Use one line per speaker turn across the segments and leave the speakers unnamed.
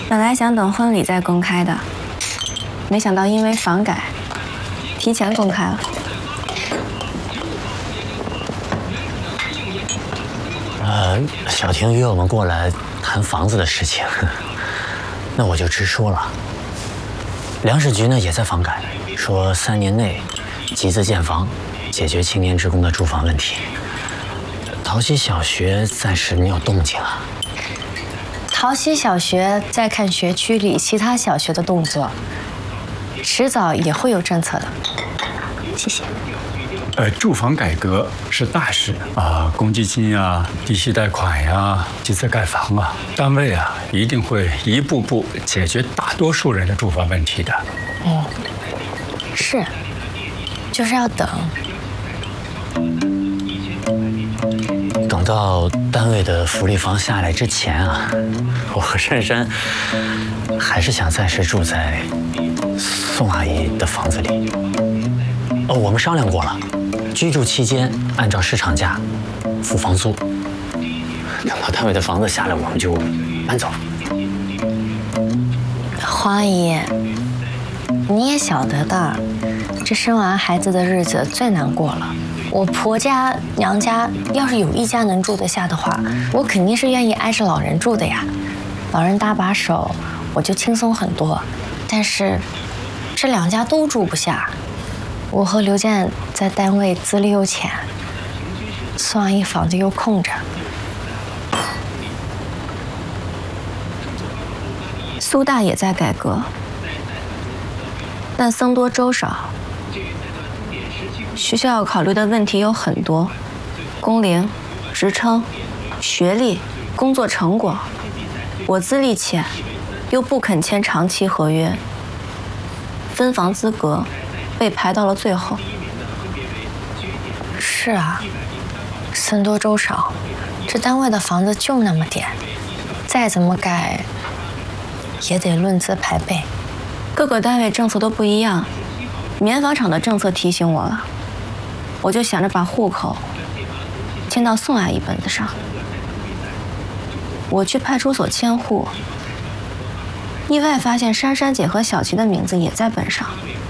本来想等婚礼再公开的，没想到因为房改，提前公开了。
小婷约我们过来谈房子的事情，那我就直说了。粮食局呢也在房改，说3年内集资建房，解决青年职工的住房问题。桃溪小学暂时没有动静啊。
桃溪小学在看学区里其他小学的动作，迟早也会有政策的。谢谢。
住房改革是大事啊，公积金啊、低息贷款呀、集资盖房啊，单位啊一定会一步步解决大多数人的住房问题的。
是，就是要等。
等到单位的福利房下来之前啊，我和珊珊还是想暂时住在宋阿姨的房子里。我们商量过了。居住期间按照市场价付房租，等到单位的房子下来，我们就搬走。
黄阿姨，你也晓得的，这生完孩子的日子最难过了。我婆家、娘家要是有一家能住得下的话，我肯定是愿意挨着老人住的呀。老人搭把手，我就轻松很多。但是这2家都住不下。我和刘健在单位资历又浅，宋阿姨房子又空着。
苏大也在改革，但僧多粥少，学校要考虑的问题有很多，工龄、职称、学历、工作成果。我资历浅，又不肯签长期合约，分房资格被排到了最后。
是啊，僧多粥少，这单位的房子就那么点，再怎么改，也得论资排辈。
各个单位政策都不一样，棉纺厂的政策提醒我了，我就想着把户口迁到宋阿姨本子上。我去派出所迁户，意外发现珊珊姐和小琪的名字也在本上。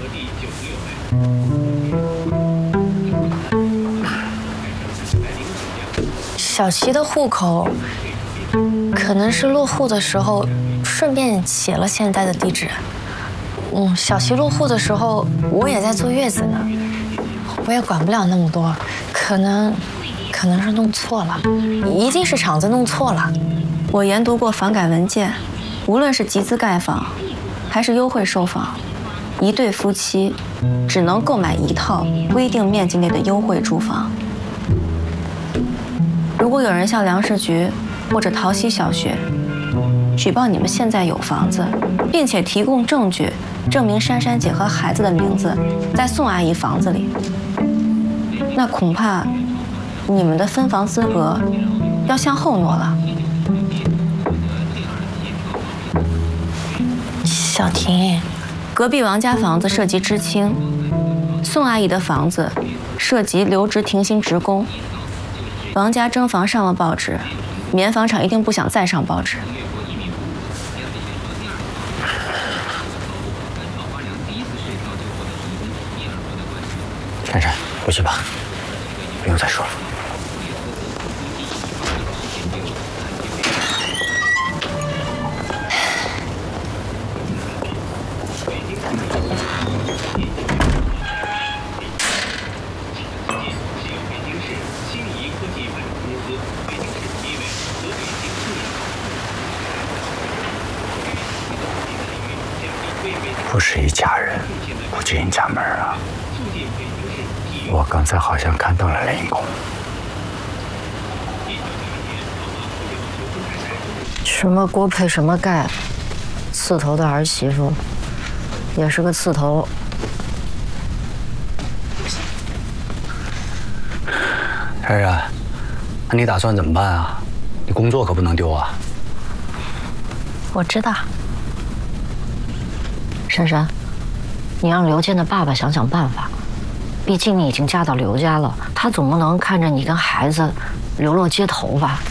小琪的户口可能是落户的时候顺便写了现在的地址。小琪落户的时候我也在坐月子呢，我也管不了那么多，可能是弄错了，一定是厂子弄错了。
我研读过房改文件，无论是集资盖房还是优惠售房，一对夫妻只能购买1套规定面积内的优惠住房。如果有人向粮食局或者桃溪小学举报你们现在有房子，并且提供证据证明珊珊姐和孩子的名字在宋阿姨房子里，那恐怕你们的分房资格要向后挪了。
小婷，
隔壁王家房子涉及知青，宋阿姨的房子涉及留职停薪职工。王家征房上了报纸，棉纺厂一定不想再上报纸。
珊珊，回去吧，不用再说了。
不是一家人，不进家门啊！我刚才好像看到了雷公。
什么锅配什么盖，刺头的儿媳妇也是个刺头。
珊珊，那你打算怎么办啊？你工作可不能丢啊！
我知道。
珊珊，你让刘健的爸爸想想办法，毕竟你已经嫁到刘家了，他总不能看着你跟孩子流落街头吧？